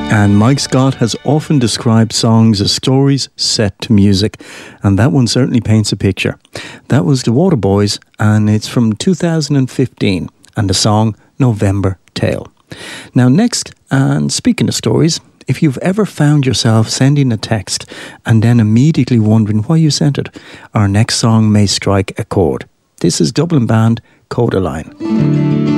And Mike Scott has often described songs as stories set to music, and that one certainly paints a picture. That was The Waterboys, and it's from 2015, and the song November Tale. Now next, and speaking of stories, if you've ever found yourself sending a text and then immediately wondering why you sent it, our next song may strike a chord. This is Dublin band Codaline.